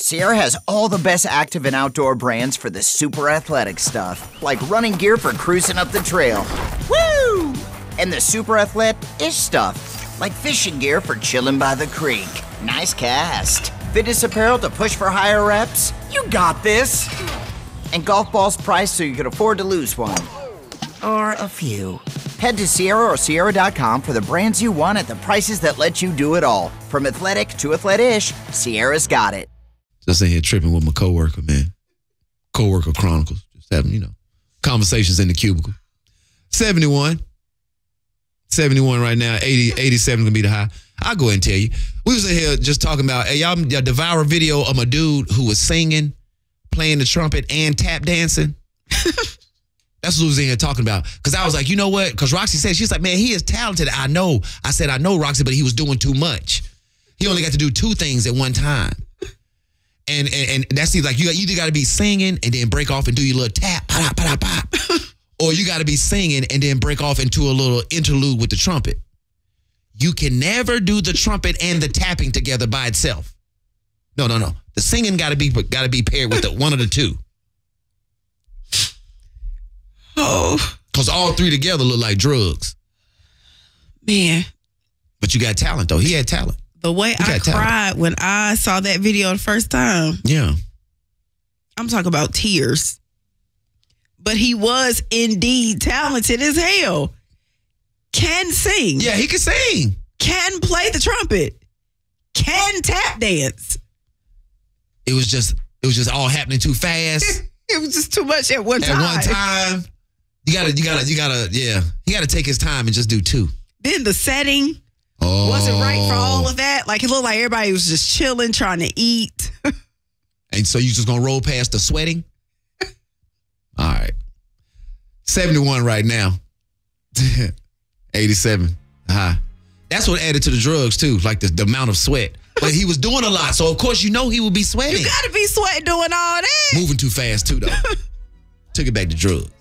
Sierra has all the best active and outdoor brands for the super athletic stuff, like running gear for cruising up the trail. Woo! And the super athletic-ish stuff, like fishing gear for chilling by the creek. Nice cast. Fitness apparel to push for higher reps. You got this. And golf balls priced so you can afford to lose one. Or a few. Head to Sierra or Sierra.com for the brands you want at the prices that let you do it all. From athletic to athletic-ish, Sierra's got it. Just in here tripping with my coworker, man. Coworker Chronicles. Just having, conversations in the cubicle. 71. 71 right now. 87 gonna be the high. I'll go ahead and tell you. We was in here just talking about, hey, y'all, the viral video of a dude who was singing, playing the trumpet, and tap dancing. That's what we was in here talking about. Because I was like, you know what? Because Roxy said, she's like, man, he is talented. I know. I said, I know, Roxy, but he was doing too much. He only got to do two things at one time. And that seems like you either got to be singing and then break off and do your little tap, pop, pop, pop, or you got to be singing and then break off into a little interlude with the trumpet. You can never do the trumpet and the tapping together by itself. No. The singing got to be paired with one of the two. Oh. Because all three together look like drugs. Man. But you got talent, though. He had talent. The way I cried when I saw that video the first time. Yeah. I'm talking about tears. But he was indeed talented as hell. Can sing. Yeah, he can sing. Can play the trumpet. Can tap dance. It was just all happening too fast. It was just too much at one time. At one time. You gotta take his time and just do two. Then the setting wasn't right for all of that. Like, it looked like everybody was just chilling, trying to eat. And so you just gonna roll past the sweating? All right. 71 right now. 87. That's what added to the drugs too, like the amount of sweat. But he was doing a lot, so of course he would be sweating. You gotta be sweating doing all that. Moving too fast too, though. Took it back to drugs.